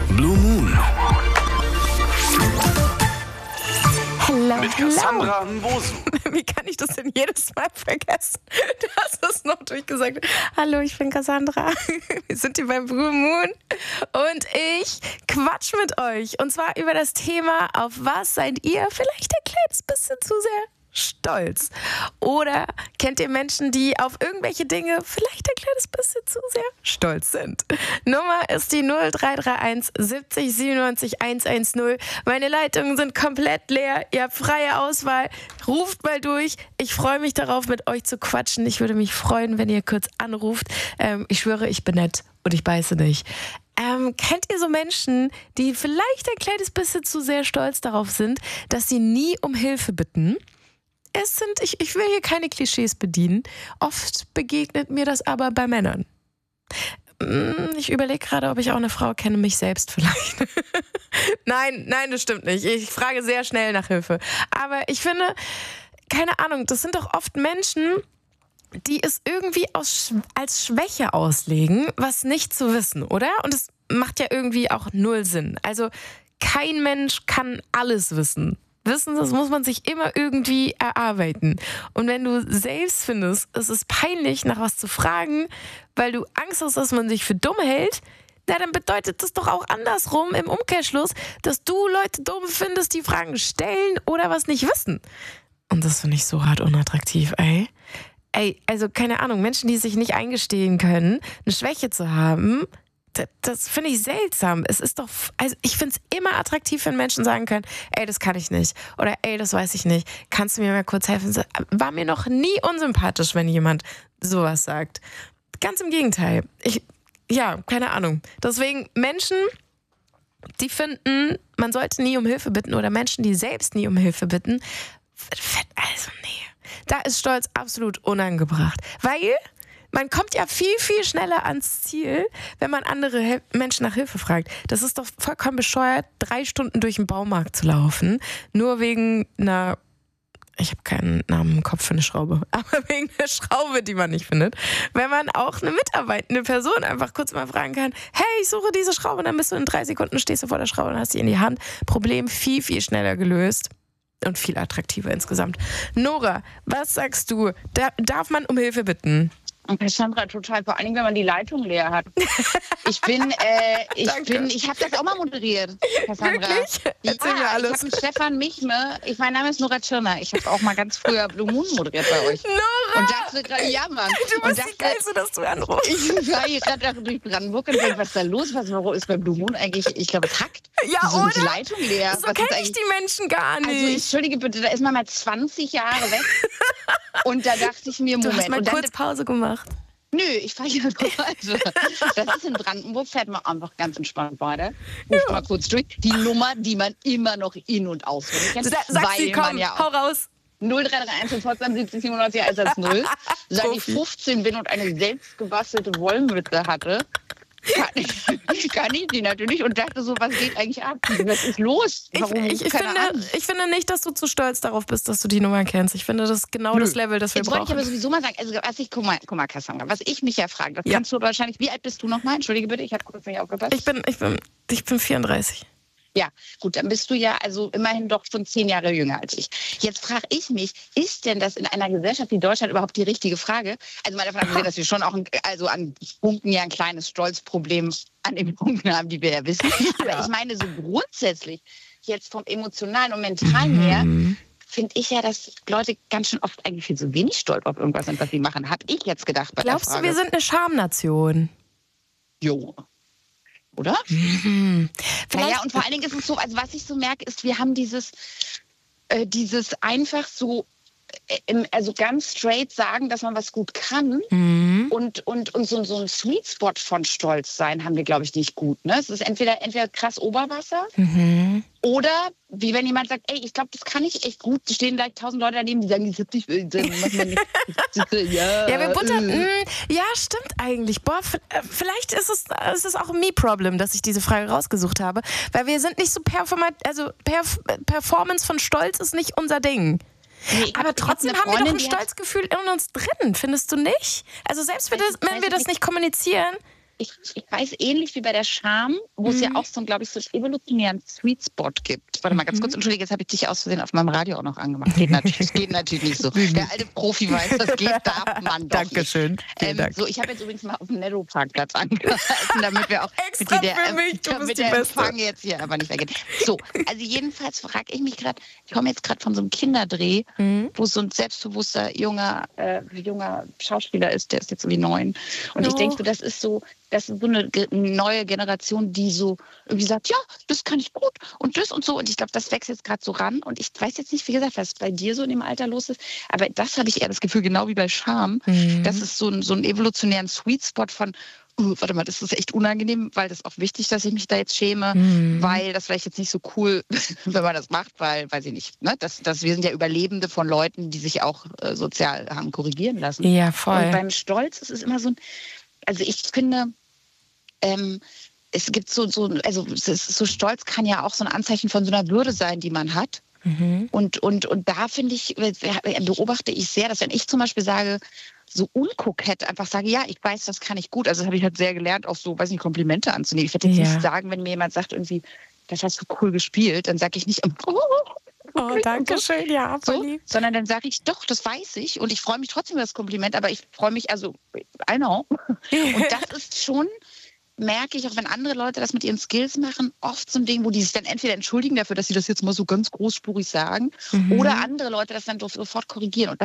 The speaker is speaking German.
Blue Moon. Hello, Mit hello. Cassandra Nwosu. Wie kann ich das denn jedes Mal vergessen? Du hast es noch durchgesagt. Hallo, ich bin Cassandra. Wir sind hier beim Blue Moon und ich quatsch mit euch. Und zwar über das Thema, auf was seid ihr vielleicht ein kleines bisschen zu sehr stolz? Oder kennt ihr Menschen, die auf irgendwelche Dinge vielleicht ein kleines bisschen zu sehr stolz sind? Nummer ist die 0331 70 97 110. Meine Leitungen sind komplett leer. Ihr habt freie Auswahl. Ruft mal durch. Ich freue mich darauf, mit euch zu quatschen. Ich würde mich freuen, wenn ihr kurz anruft. Ich schwöre, ich bin nett und ich beiße nicht. Kennt ihr so Menschen, die vielleicht ein kleines bisschen zu sehr stolz darauf sind, dass sie nie um Hilfe bitten? Ich will hier keine Klischees bedienen. Oft begegnet mir das aber bei Männern. Ich überlege gerade, ob ich auch eine Frau kenne, mich selbst vielleicht. Nein, das stimmt nicht. Ich frage sehr schnell nach Hilfe. Aber ich finde, keine Ahnung, das sind doch oft Menschen, die es irgendwie als Schwäche auslegen, was nicht zu wissen, oder? Und es macht ja irgendwie auch null Sinn. Also kein Mensch kann alles wissen. Wissen, das muss man sich immer irgendwie erarbeiten. Und wenn du selbst findest, es ist peinlich, nach was zu fragen, weil du Angst hast, dass man sich für dumm hält, na, dann bedeutet das doch auch andersrum im Umkehrschluss, dass du Leute dumm findest, die Fragen stellen oder was nicht wissen. Und das finde ich so hart unattraktiv, ey. Also keine Ahnung, Menschen, die sich nicht eingestehen können, eine Schwäche zu haben, das finde ich seltsam. Es ist doch, also ich finde es immer attraktiv, wenn Menschen sagen können, ey, das kann ich nicht. Oder ey, das weiß ich nicht. Kannst du mir mal kurz helfen? War mir noch nie unsympathisch, wenn jemand sowas sagt. Ganz im Gegenteil. Keine Ahnung. Deswegen Menschen, die finden, man sollte nie um Hilfe bitten oder Menschen, die selbst nie um Hilfe bitten, also nee. Da ist Stolz absolut unangebracht. Weil man kommt ja viel, viel schneller ans Ziel, wenn man andere Menschen nach Hilfe fragt. Das ist doch vollkommen bescheuert, 3 Stunden durch den Baumarkt zu laufen, nur wegen einer, ich habe keinen Namen im Kopf für eine Schraube, aber wegen einer Schraube, die man nicht findet. Wenn man auch eine mitarbeitende Person einfach kurz mal fragen kann, hey, ich suche diese Schraube, und dann bist du in 3 Sekunden, stehst du vor der Schraube und hast sie in die Hand. Problem viel, viel schneller gelöst. Und viel attraktiver insgesamt. Nora, was sagst du? Darf man um Hilfe bitten? Und Cassandra total, vor allem, wenn man die Leitung leer hat. Ich habe das auch mal moderiert, Cassandra. Wirklich? Erzähl mir alles. Ich habe mit Stefan Michme, mein Name ist Nora Tschirner, ich habe auch mal ganz früher Blue Moon moderiert bei euch. Nora! Und dachte gerade, ja Mann. Du bist die Geilste, dass du anrufst. Ich war hier gerade durch Brandenburg und denke, was ist da los? Warum ist bei Blue Moon eigentlich, ich glaube, es hackt. Ja, wieso oder? Ist die Leitung leer? So kenne ich die Menschen gar nicht. Also entschuldige bitte, da ist man mal 20 Jahre weg. Und da dachte ich mir, Moment. Du hast mal und dann, kurz Pause gemacht. Nö, ich fahre hier nur weiter. Das ist in Brandenburg, fährt man einfach ganz entspannt weiter. Ruft mal kurz durch. Die Nummer, die man immer noch in- und auswendig kennt. Sag sie, komm, hau raus. 0331 in Potsdam 70 97 110. Seit ich 15 bin und eine selbstgebastelte Wollmütze hatte, kann ich die natürlich und dachte so, was geht eigentlich ab? Was ist los? Warum? Ich finde nicht, dass du zu stolz darauf bist, dass du die Nummer kennst. Ich finde, das ist genau das Level, das wir Jetzt brauchen. wollte ich aber sowieso mal sagen, also guck mal, Cassandra, was ich mich ja frage, das kannst du wahrscheinlich, wie alt bist du nochmal? Entschuldige bitte, ich habe kurz nicht aufgepasst. Ich bin 34. Ja, gut, dann bist du ja also immerhin doch schon 10 Jahre jünger als ich. Jetzt frage ich mich, ist denn das in einer Gesellschaft wie Deutschland überhaupt die richtige Frage? Also mal davon abgesehen, dass wir schon auch an Punkten ja ein kleines Stolzproblem an den Punkten haben, die wir ja wissen. Aber ich meine so grundsätzlich, jetzt vom Emotionalen und Mentalen her, finde ich ja, dass Leute ganz schön oft eigentlich viel zu wenig stolz auf irgendwas sind, was sie machen. Habe ich jetzt gedacht bei Glaubst der Frage. du, wir sind eine Schamnation? Jo. Oder? Naja, und vor allen Dingen ist es so, also was ich so merke, ist, wir haben dieses einfach so, also ganz straight sagen, dass man was gut kann und so ein Sweet Spot von Stolz sein haben wir, glaube ich, nicht gut. Ne? Es ist entweder krass Oberwasser oder wie wenn jemand sagt, ey, ich glaube, das kann ich echt gut. Es stehen gleich 1000 Leute daneben, die sagen, ich hab dich, mach mal nicht. Ja, wir buttern. Ja, stimmt eigentlich. Boah, vielleicht ist es auch ein Me-Problem, dass ich diese Frage rausgesucht habe, weil wir sind nicht so Performance von Stolz ist nicht unser Ding. Nee, aber trotzdem haben wir doch ein Stolzgefühl in uns drin, findest du nicht? Also selbst wenn wir das nicht kommunizieren. ich weiß, ähnlich wie bei der Scham, wo es ja auch so, glaube ich, so einen evolutionären Sweet Spot gibt. Warte mal ganz kurz, entschuldige, jetzt habe ich dich aus Versehen auf meinem Radio auch noch angemacht. Das geht natürlich nicht so. Der alte Profi weiß, das darf man doch Dankeschön. nicht. So, ich habe jetzt übrigens mal auf dem Netto-Parkplatz angehalten, damit wir auch Extra für mich, damit der Empfang jetzt hier aber nicht weggeht. So, also jedenfalls frage ich mich gerade, ich komme jetzt gerade von so einem Kinderdreh, wo so ein selbstbewusster junger Schauspieler ist, der ist jetzt irgendwie 9. Und ich denke so, das ist so eine neue Generation, die so irgendwie sagt, ja, das kann ich gut und das und so. Und ich glaube, das wächst jetzt gerade so ran. Und ich weiß jetzt nicht, wie gesagt, was bei dir so in dem Alter los ist. Aber das habe ich eher das Gefühl, genau wie bei Scham, dass es so einen evolutionären Sweet Spot von, warte mal, das ist echt unangenehm, weil das auch wichtig, dass ich mich da jetzt schäme, weil das vielleicht jetzt nicht so cool, wenn man das macht, weil, weiß ich nicht, ne? Wir sind ja Überlebende von Leuten, die sich auch sozial haben korrigieren lassen. Ja, voll. Und beim Stolz ist es immer so ein, also ich finde, es gibt so Stolz kann ja auch so ein Anzeichen von so einer Würde sein, die man hat. Und da finde ich, beobachte ich sehr, dass wenn ich zum Beispiel sage, so unkokett einfach sage, ja, ich weiß, das kann ich gut. Also das habe ich halt sehr gelernt, auch so, weiß nicht, Komplimente anzunehmen. Ich werde jetzt nicht sagen, wenn mir jemand sagt irgendwie, das hast du cool gespielt, dann sage ich nicht, oh, danke schön, ja, voll lieb. Sondern dann sage ich, doch, das weiß ich und ich freue mich trotzdem über das Kompliment, aber ich freue mich, also, I know. Und das ist schon, merke ich, auch wenn andere Leute das mit ihren Skills machen, oft so ein Ding, wo die sich dann entweder entschuldigen dafür, dass sie das jetzt mal so ganz großspurig sagen, oder andere Leute das dann sofort korrigieren. Und